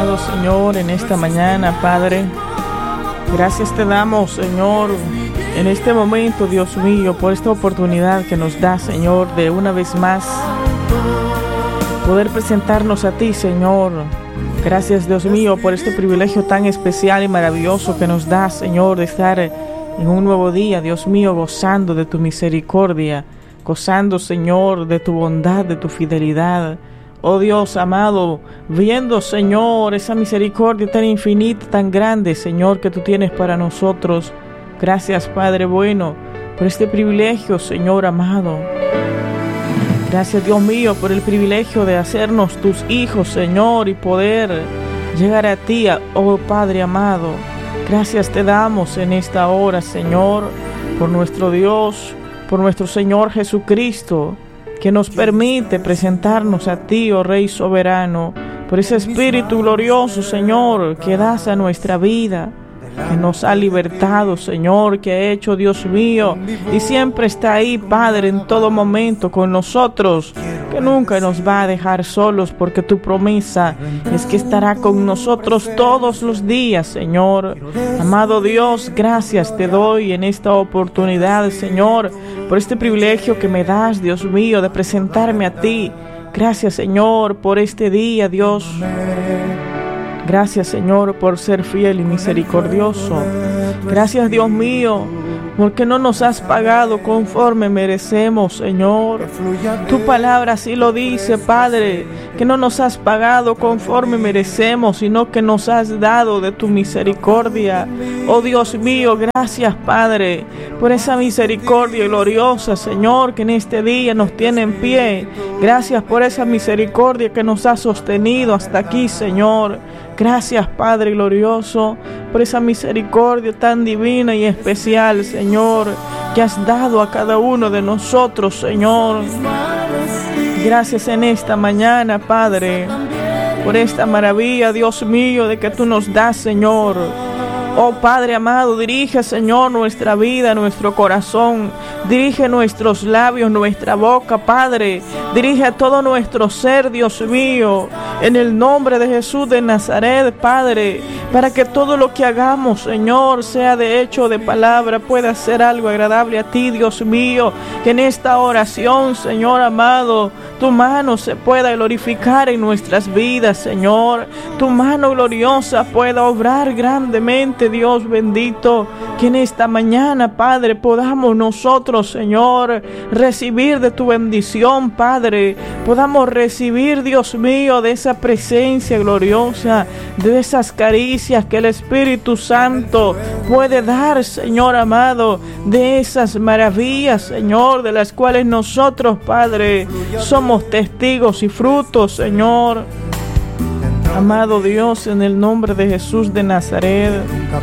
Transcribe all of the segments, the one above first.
Amado Señor, en esta mañana, Padre, gracias te damos, Señor, en este momento, Dios mío, por esta oportunidad que nos da, Señor, de una vez más poder presentarnos a ti, Señor. Gracias, Dios mío, por este privilegio tan especial y maravilloso que nos da, Señor, de estar en un nuevo día, Dios mío, gozando de tu misericordia, gozando, Señor, de tu bondad, de tu fidelidad. Oh Dios amado, viendo, Señor, esa misericordia tan infinita, tan grande, Señor, que tú tienes para nosotros. Gracias, Padre bueno, por este privilegio, Señor amado. Gracias, Dios mío, por el privilegio de hacernos tus hijos, Señor, y poder llegar a ti, oh Padre amado. Gracias te damos en esta hora, Señor, por nuestro Dios, por nuestro Señor Jesucristo, que nos permite presentarnos a ti, oh Rey soberano, por ese Espíritu glorioso, Señor, que das a nuestra vida, que nos ha libertado, Señor, que ha hecho, Dios mío, y siempre está ahí, Padre, en todo momento con nosotros, que nunca nos va a dejar solos, porque tu promesa es que estará con nosotros todos los días, Señor. Amado Dios, gracias te doy en esta oportunidad, Señor, por este privilegio que me das, Dios mío, de presentarme a ti. Gracias, Señor, por este día, Dios. Gracias, Señor, por ser fiel y misericordioso. Gracias, Dios mío, porque no nos has pagado conforme merecemos, Señor. Tu palabra así lo dice, Padre, que no nos has pagado conforme merecemos, sino que nos has dado de tu misericordia. Oh Dios mío, gracias, Padre, por esa misericordia gloriosa, Señor, que en este día nos tiene en pie. Gracias por esa misericordia que nos ha sostenido hasta aquí, Señor. Gracias, Padre glorioso, por esa misericordia tan divina y especial, Señor, que has dado a cada uno de nosotros, Señor. Gracias en esta mañana, Padre, por esta maravilla, Dios mío, de que tú nos das, Señor. Oh Padre amado, dirige, Señor, nuestra vida, nuestro corazón. Dirige nuestros labios, nuestra boca, Padre. Dirige a todo nuestro ser, Dios mío. En el nombre de Jesús de Nazaret, Padre. Para que todo lo que hagamos, Señor, sea de hecho o de palabra, pueda ser algo agradable a ti, Dios mío. Que en esta oración, Señor amado, tu mano se pueda glorificar en nuestras vidas, Señor. Tu mano gloriosa pueda obrar grandemente, Dios bendito, que en esta mañana, Padre, podamos nosotros, Señor, recibir de tu bendición, Padre. Podamos recibir, Dios mío, de esa presencia gloriosa, de esas caricias que el Espíritu Santo puede dar, Señor amado, de esas maravillas, Señor, de las cuales nosotros, Padre, somos testigos y frutos, Señor. Amado Dios, en el nombre de Jesús de Nazaret,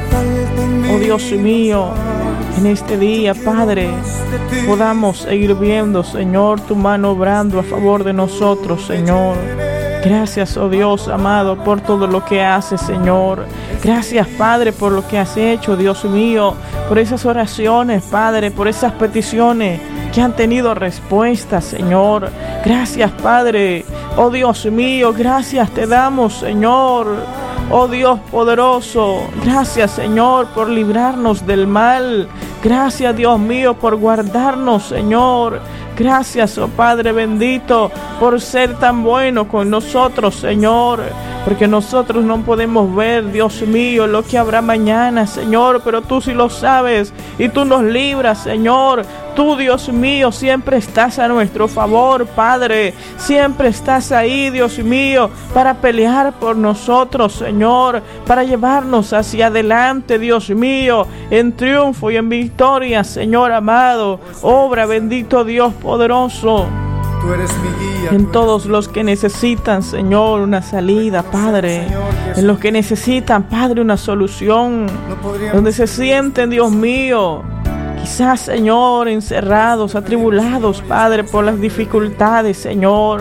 oh Dios mío, en este día, Padre, podamos seguir viendo, Señor, tu mano obrando a favor de nosotros, Señor. Gracias, oh Dios amado, por todo lo que haces, Señor. Gracias, Padre, por lo que has hecho, Dios mío, por esas oraciones, Padre, por esas peticiones que han tenido respuesta, Señor. Gracias, Padre. Oh Dios mío, gracias te damos, Señor. Oh Dios poderoso, gracias, Señor, por librarnos del mal. Gracias, Dios mío, por guardarnos, Señor. Gracias, oh Padre bendito, por ser tan bueno con nosotros, Señor. Porque nosotros no podemos ver, Dios mío, lo que habrá mañana, Señor, pero tú sí lo sabes y tú nos libras, Señor. Tú, Dios mío, siempre estás a nuestro favor, Padre. Siempre estás ahí, Dios mío, para pelear por nosotros, Señor, para llevarnos hacia adelante, Dios mío, en triunfo y en victoria, Señor amado. Obra, bendito Dios poderoso. Tú eres mi guía, en todos los que necesitan, Señor, una salida, Padre. En los que necesitan, Padre, una solución. Donde se sienten, Dios mío, quizás, Señor, encerrados, atribulados, Padre, por las dificultades, Señor.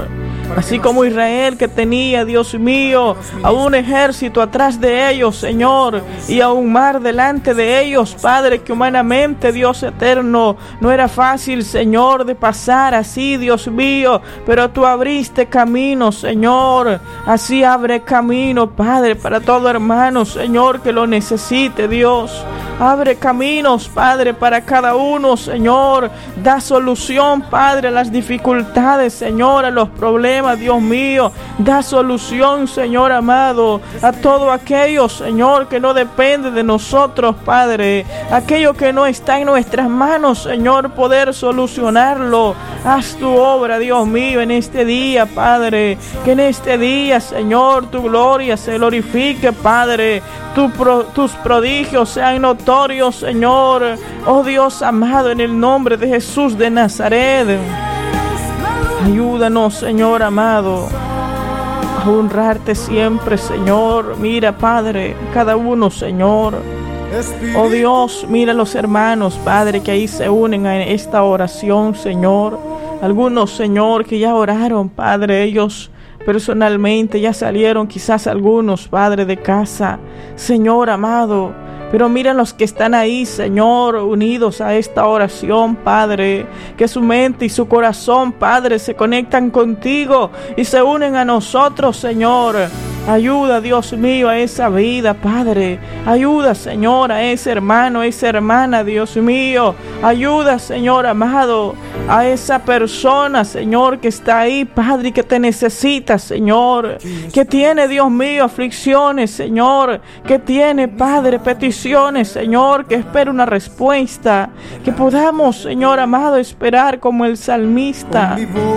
Así como Israel, que tenía, Dios mío, a un ejército atrás de ellos, Señor, y a un mar delante de ellos, Padre, que humanamente, Dios eterno, no era fácil, Señor, de pasar así, Dios mío, pero tú abriste camino, Señor. Así abre camino, Padre, para todo hermano, Señor, que lo necesite, Dios. Abre caminos, Padre, para cada uno, Señor. Da solución, Padre, a las dificultades, Señor, a los problemas, Dios mío. Da solución, Señor amado, a todo aquello, Señor, que no depende de nosotros, Padre. Aquello que no está en nuestras manos, Señor, poder solucionarlo. Haz tu obra, Dios mío, en este día, Padre. Que en este día, Señor, tu gloria se glorifique, Padre. Tus prodigios sean notorios, Señor. Oh Dios amado, en el nombre de Jesús de Nazaret. Ayúdanos, Señor amado, a honrarte siempre, Señor. Mira, Padre, cada uno, Señor. Oh Dios, mira los hermanos, Padre, que ahí se unen a esta oración, Señor. Algunos, Señor, que ya oraron, Padre, ellos personalmente ya salieron, quizás algunos, Padre, de casa, Señor amado. Pero mira los que están ahí, Señor, unidos a esta oración, Padre, que su mente y su corazón, Padre, se conectan contigo y se unen a nosotros, Señor. Ayuda, Dios mío, a esa vida, Padre. Ayuda, Señor, a ese hermano, a esa hermana, Dios mío. Ayuda, Señor amado, a esa persona, Señor, que está ahí, Padre, y que te necesita, Señor. Que tiene, Dios mío, aflicciones, Señor. Que tiene, Padre, peticiones, Señor, que espera una respuesta. Que podamos, Señor amado, esperar como el salmista.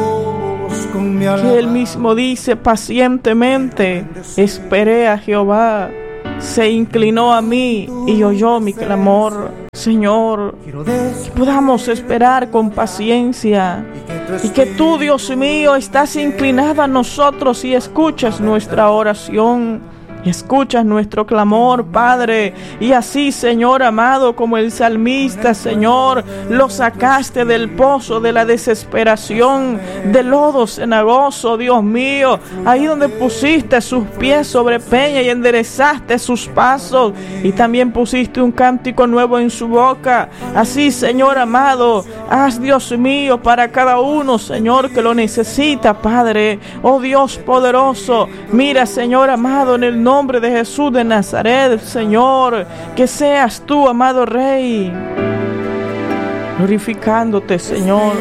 Que él mismo dice pacientemente: esperé a Jehová, se inclinó a mí y oyó mi clamor. Señor, que podamos esperar con paciencia y que tú, Dios mío, estás inclinado a nosotros y escuchas nuestra oración. Y escuchas nuestro clamor, Padre. Y así, Señor amado, como el salmista, Señor, lo sacaste del pozo de la desesperación, del lodo cenagoso, Dios mío. Ahí donde pusiste sus pies sobre peña y enderezaste sus pasos. Y también pusiste un cántico nuevo en su boca. Así, Señor amado, haz, Dios mío, para cada uno, Señor, que lo necesita, Padre. Oh Dios poderoso, mira, Señor amado, en el nombre de Jesús de Nazaret, Señor, que seas tú, amado Rey, glorificándote, Señor.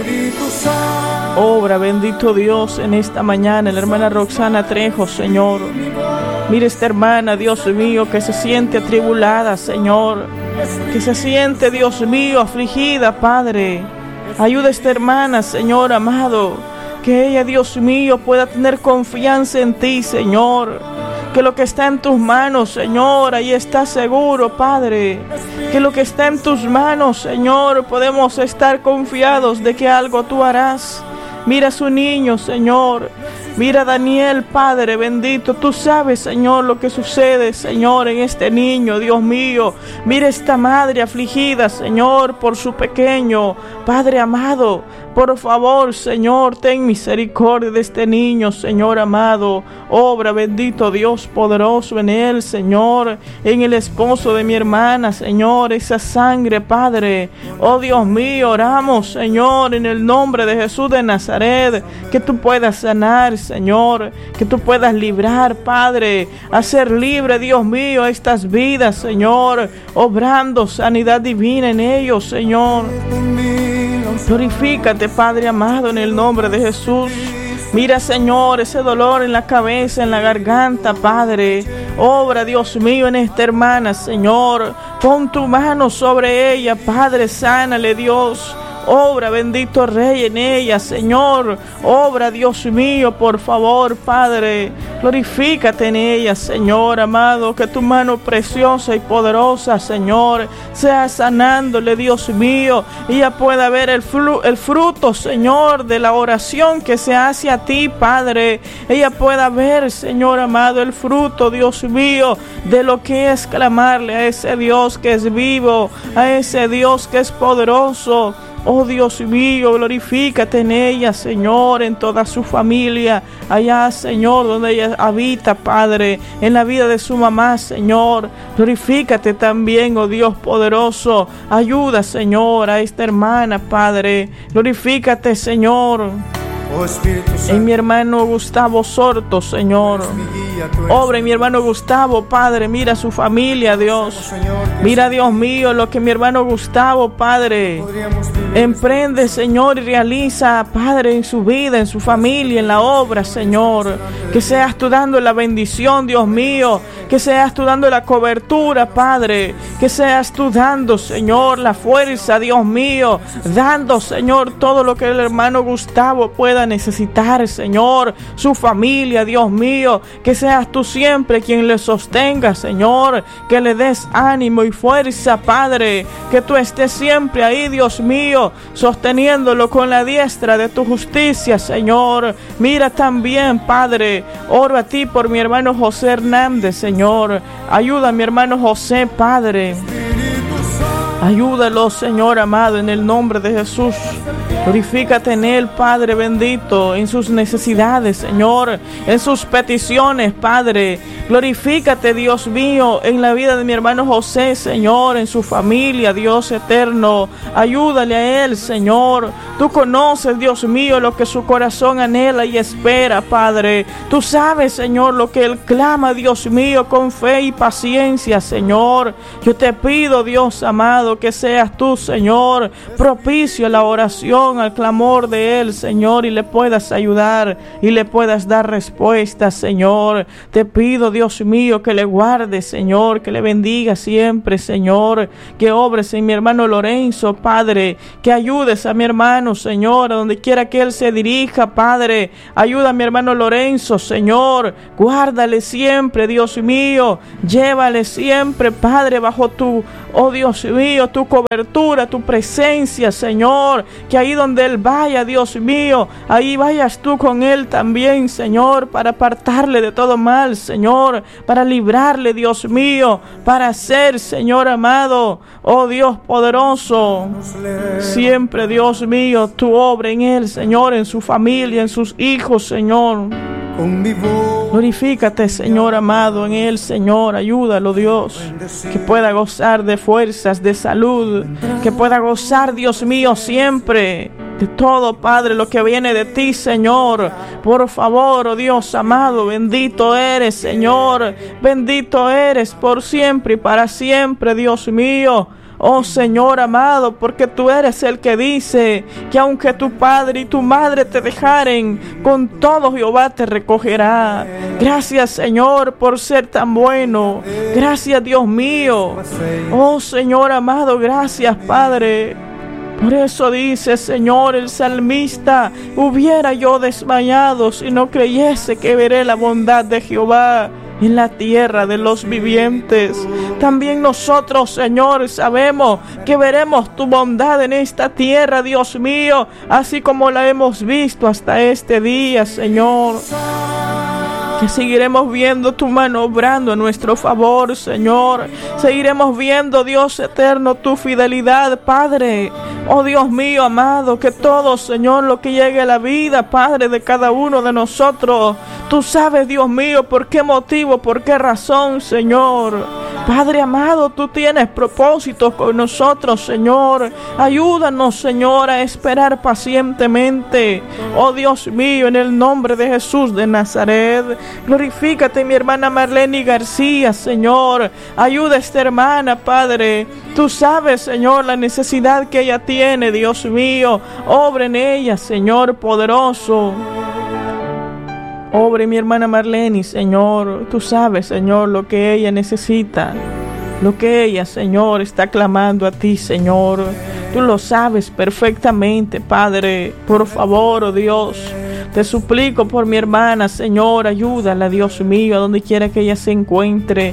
Obra, bendito Dios, en esta mañana, la hermana Roxana Trejo, Señor. Mira esta hermana, Dios mío, que se siente atribulada, Señor, que se siente, Dios mío, afligida, Padre. Ayuda a esta hermana, Señor amado, que ella, Dios mío, pueda tener confianza en ti, Señor. Que lo que está en tus manos, Señor, ahí está seguro, Padre. Que lo que está en tus manos, Señor, podemos estar confiados de que algo tú harás. Mira a su niño, Señor. Mira a Daniel, Padre bendito. Tú sabes, Señor, lo que sucede, Señor, en este niño, Dios mío. Mira esta madre afligida, Señor, por su pequeño. Padre amado, por favor, Señor, ten misericordia de este niño, Señor amado. Obra, bendito Dios poderoso en él, Señor. En el esposo de mi hermana, Señor, esa sangre, Padre. Oh Dios mío, oramos, Señor, en el nombre de Jesús de Nazaret, que tú puedas sanar, Señor, que tú puedas librar, Padre, hacer libre, Dios mío, estas vidas, Señor, obrando sanidad divina en ellos, Señor. Glorifícate, Padre amado, en el nombre de Jesús. Mira, Señor, ese dolor en la cabeza, en la garganta, Padre. Obra, Dios mío, en esta hermana, Señor. Pon tu mano sobre ella, Padre, sánale, Dios. Obra, bendito Rey, en ella, Señor. Obra, Dios mío, por favor, Padre. Glorifícate en ella, Señor amado. Que tu mano preciosa y poderosa, Señor, sea sanándole, Dios mío. Y ella pueda ver el fruto, Señor, de la oración que se hace a ti, Padre. Ella pueda ver, Señor amado, el fruto, Dios mío, de lo que es clamarle a ese Dios que es vivo, a ese Dios que es poderoso. Oh Dios mío, glorifícate en ella, Señor, en toda su familia, allá, Señor, donde ella habita, Padre, en la vida de su mamá, Señor. Glorifícate también, oh Dios poderoso. Ayuda, Señor, a esta hermana, Padre. Glorifícate, Señor, Oh Espíritu Santo, en mi hermano Gustavo Sorto, Señor. eres mi guía, tú eres Obra en mi hermano Gustavo, Padre. Mira su familia, Dios. Señor, Mira, Dios mío, lo que mi hermano Gustavo, Padre, podríamos vivir emprende, Señor, y realiza, Padre, en su vida, en su familia, en la obra, Señor. Que seas tú dando la bendición, Dios mío. Que seas tú dando la cobertura, Padre. Que seas tú dando, Señor, la fuerza, Dios mío. Dando, Señor, todo lo que el hermano Gustavo pueda necesitar, Señor. Su familia, Dios mío. Que seas tú siempre quien le sostenga, Señor. Que le des ánimo y fuerza, Padre. Que tú estés siempre ahí, Dios mío, sosteniéndolo con la diestra de tu justicia, Señor. Mira también, Padre, oro a ti por mi hermano José Hernández, Señor. Ayuda a mi hermano José, Padre. Ayúdalo, Señor amado, en el nombre de Jesús. Glorifícate en él, Padre bendito, en sus necesidades, Señor, en sus peticiones, Padre. Glorifícate, Dios mío, en la vida de mi hermano José, Señor, en su familia, Dios eterno. Ayúdale a él, Señor. Tú conoces, Dios mío, lo que su corazón anhela y espera, Padre. Tú sabes, Señor, lo que él clama, Dios mío, con fe y paciencia, Señor. Yo te pido, Dios amado, que seas tú, Señor, propicio a la oración, al clamor de él, Señor, y le puedas ayudar y le puedas dar respuesta, Señor. Te pido, Dios mío, que le guardes, Señor, que le bendiga siempre, Señor, que obres en mi hermano Lorenzo, Padre, que ayudes a mi hermano, Señor, a donde quiera que él se dirija, Padre. Ayuda a mi hermano Lorenzo, Señor, guárdale siempre, Dios mío, llévale siempre, Padre, bajo tu, oh Dios mío, tu cobertura, tu presencia, Señor, que ahí donde él vaya, Dios mío, ahí vayas tú con él también, Señor, para apartarle de todo mal, Señor, para librarle, Dios mío, para hacer, Señor amado, oh Dios poderoso, siempre, Dios mío, tu obra en él, Señor, en su familia, en sus hijos, Señor. con mi voz. Glorifícate, Señor amado, en él, Señor. Ayúdalo, Dios, que pueda gozar de fuerzas, de salud, que pueda gozar, Dios mío, siempre de todo, Padre, lo que viene de ti, Señor. Por favor, oh Dios amado, bendito eres, Señor. Bendito eres por siempre y para siempre, Dios mío. Oh Señor amado, porque tú eres el que dice que aunque tu padre y tu madre te dejaren, con todo Jehová te recogerá. Gracias, Señor, por ser tan bueno. Gracias, Dios mío. Oh Señor amado, gracias, Padre. Por eso dice, Señor, el salmista: hubiera yo desmayado si no creyese que veré la bondad de Jehová en la tierra de los vivientes. También nosotros, Señor, sabemos que veremos tu bondad en esta tierra, Dios mío, así como la hemos visto hasta este día, Señor. Que seguiremos viendo tu mano obrando a nuestro favor, Señor. Seguiremos viendo, Dios eterno, tu fidelidad, Padre. Oh Dios mío amado, que todo, Señor, lo que llegue a la vida, Padre, de cada uno de nosotros, tú sabes, Dios mío, por qué motivo, por qué razón, Señor. Padre amado, tú tienes propósitos con nosotros, Señor. Ayúdanos, Señor, a esperar pacientemente. Oh Dios mío, en el nombre de Jesús de Nazaret. Glorifícate, mi hermana Marlene García, Señor. Ayuda a esta hermana, Padre. Tú sabes, Señor, la necesidad que ella tiene, Dios mío. Obra en ella, Señor poderoso. Obra en mi hermana Marlene, Señor. Tú sabes, Señor, lo que ella necesita. Lo que ella, Señor, está clamando a ti, Señor. Tú lo sabes perfectamente, Padre. Por favor, oh Dios, te suplico por mi hermana, Señor. Ayúdala, Dios mío, a donde quiera que ella se encuentre.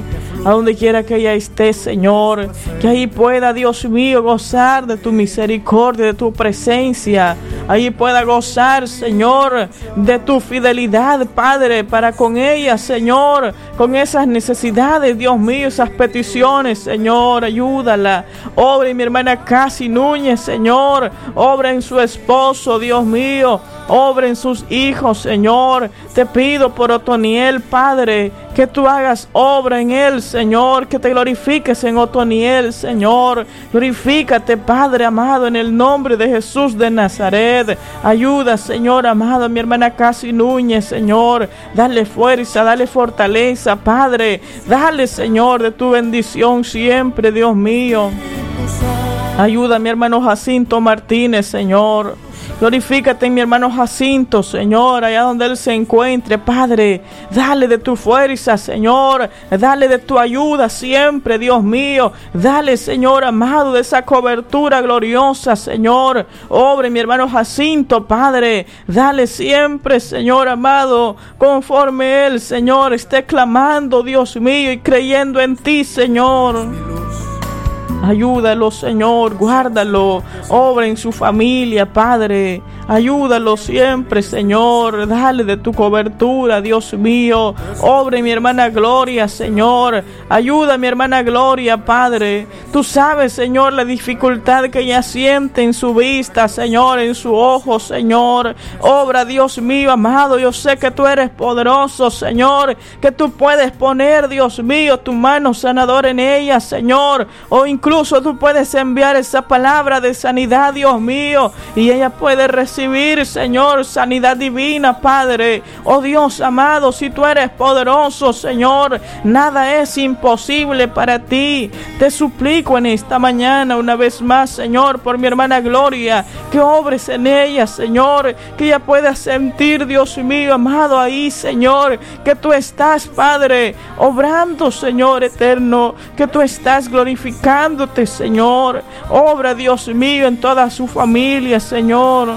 a donde quiera que ella esté, Señor, que ahí pueda, Dios mío, gozar de tu misericordia, de tu presencia, ahí pueda gozar, Señor, de tu fidelidad, Padre, para con ella, Señor, con esas necesidades, Dios mío, esas peticiones, Señor, ayúdala. Obra en mi hermana Casi Núñez, Señor, obra en su esposo, Dios mío, obra en sus hijos, Señor. Te pido por Otoniel, Padre, que tú hagas obra en él, Señor, que te glorifiques en Otoniel, Señor. Glorifícate, Padre amado, en el nombre de Jesús de Nazaret. Ayuda, Señor amado, a mi hermana Casi Núñez, Señor. Dale fuerza, dale fortaleza, Padre. Dale, Señor, de tu bendición siempre, Dios mío. Ayuda a mi hermano Jacinto Martínez, Señor. Glorifícate en mi hermano Jacinto, Señor, allá donde él se encuentre, Padre. Dale de tu fuerza, Señor. Dale de tu ayuda siempre, Dios mío. Dale, Señor amado, de esa cobertura gloriosa, Señor. Obre mi hermano Jacinto, Padre. Dale siempre, Señor amado, conforme él, Señor, esté clamando, Dios mío, y creyendo en ti, Señor. Ayúdalo, Señor, guárdalo, obra en su familia, Padre. Ayúdalo siempre, Señor. Dale de tu cobertura, Dios mío. Obra en mi hermana Gloria, Señor. Ayuda a mi hermana Gloria, Padre. Tú sabes, Señor, la dificultad que ella siente en su vista, Señor, en su ojo, Señor. Obra, Dios mío, amado. Yo sé que tú eres poderoso, Señor, que tú puedes poner, Dios mío, tu mano sanadora en ella, Señor. O incluso tú puedes enviar esa palabra de sanidad, Dios mío, y ella puede recibir, Señor, sanidad divina, Padre. Oh Dios amado, si tú eres poderoso, Señor, nada es imposible para ti. Te suplico en esta mañana una vez más, Señor, por mi hermana Gloria, que obres en ella, Señor, que ella pueda sentir, Dios mío, amado, ahí, Señor, que tú estás, Padre, obrando, Señor eterno, que tú estás glorificándote, Señor. Obra, Dios mío, en toda su familia, Señor.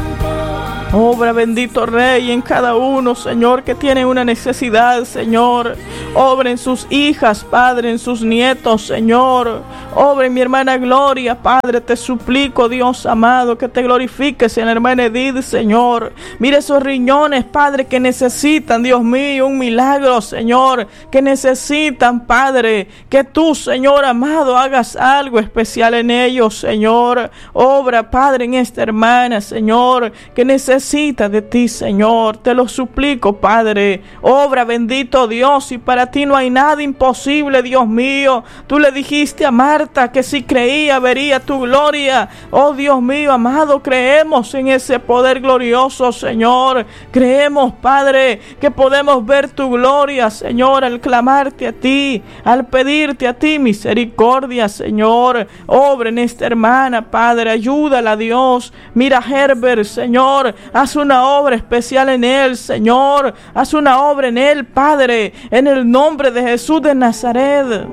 Obra, bendito Rey, en cada uno, Señor, que tiene una necesidad, Señor. Obra en sus hijas, Padre, en sus nietos, Señor. Obra en mi hermana Gloria, Padre, te suplico, Dios amado, que te glorifiques en la hermana Edith, Señor. Mira esos riñones, Padre, que necesitan, Dios mío, un milagro, Señor, que necesitan, Padre, que tú, Señor amado, hagas algo especial en ellos, Señor. Obra, Padre, en esta hermana, Señor, que necesita de ti, Señor. Te lo suplico, Padre. Obra, bendito Dios, y para ti no hay nada imposible, Dios mío. Tú le dijiste a Marta que si creía vería tu gloria. Oh Dios mío, amado, creemos en ese poder glorioso, Señor. Creemos, Padre, que podemos ver tu gloria, Señor, al clamarte a ti, al pedirte a ti misericordia, Señor. Obra en esta hermana, Padre, ayúdala, Dios. Mira a Herbert, Señor, haz una obra especial en él, Señor. Haz una obra en él, Padre, en el nombre de Jesús de Nazaret.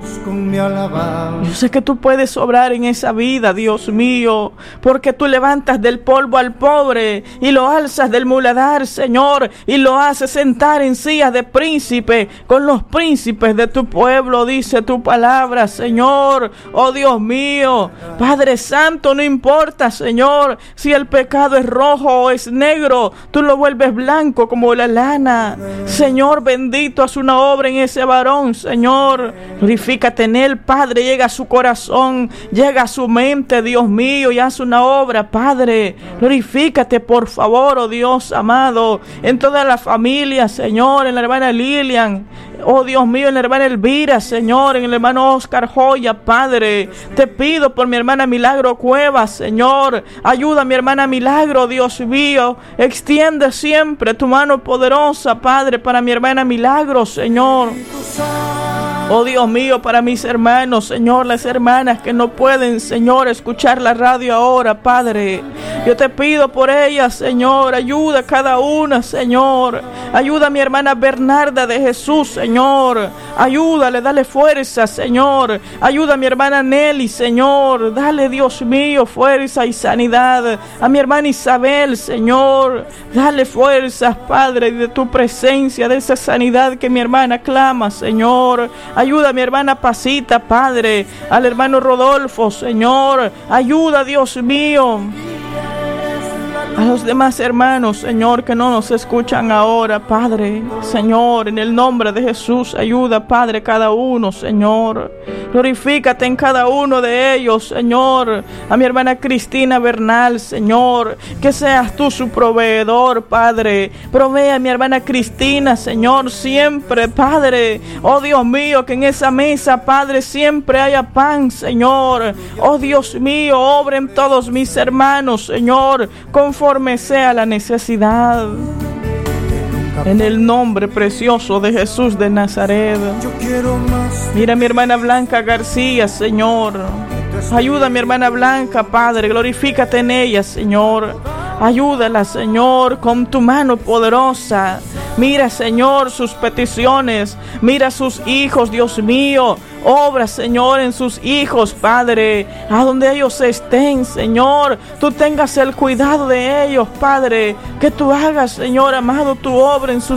Yo sé que tú puedes obrar en esa vida, Dios mío, porque tú levantas del polvo al pobre y lo alzas del muladar, Señor, y lo haces sentar en sillas de príncipe con los príncipes de tu pueblo, dice tu palabra, Señor. Oh Dios mío, Padre Santo, no importa, Señor, si el pecado es rojo o es negro, tú lo vuelves blanco como la lana. Señor bendito, haz una obra en ese varón, Señor. Glorifícate en él, Padre. Llega a su corazón, llega a su mente, Dios mío, y haz una obra, Padre. Glorifícate, por favor, oh Dios amado, en toda la familia, Señor, en la hermana Lilian, oh Dios mío, en la hermana Elvira, Señor, en el hermano Oscar Joya, Padre. Te pido por mi hermana Milagro Cuevas, Señor. Ayuda a mi hermana Milagro, Dios mío. Extiende siempre tu mano poderosa, Padre, para mi hermana Milagro, Señor. Oh Dios mío, para mis hermanos, Señor, las hermanas que no pueden, Señor, escuchar la radio ahora, Padre. Yo te pido por ellas, Señor, ayuda a cada una, Señor. Ayuda a mi hermana Bernarda de Jesús, Señor. Ayúdale, dale fuerza, Señor. Ayuda a mi hermana Nelly, Señor. Dale, Dios mío, fuerza y sanidad. A mi hermana Isabel, Señor. Dale fuerzas, Padre, de tu presencia, de esa sanidad que mi hermana clama, Señor. Ayuda a mi hermana Pasita, Padre. Al hermano Rodolfo, Señor. Ayuda, Dios mío. A los demás hermanos, Señor, que no nos escuchan ahora, Padre. Señor, en el nombre de Jesús, ayuda, Padre, cada uno, Señor. Glorifícate en cada uno de ellos, Señor. A mi hermana Cristina Bernal, Señor, que seas tú su proveedor, Padre. Provee a mi hermana Cristina, Señor, siempre, Padre. Oh Dios mío, que en esa mesa, Padre, siempre haya pan, Señor. Oh Dios mío, obren todos mis hermanos, Señor, conforme sea la necesidad. En el nombre precioso de Jesús de Nazaret. Mira a mi hermana Blanca García, Señor. Ayuda a mi hermana Blanca, Padre. Glorifícate en ella, Señor. Ayúdala, Señor, con tu mano poderosa. Mira, Señor, sus peticiones. Mira a sus hijos, Dios mío. Obra, Señor, en sus hijos, Padre. A donde ellos estén, Señor, tú tengas el cuidado de ellos, Padre. Que tú hagas, Señor amado, tu obra en sus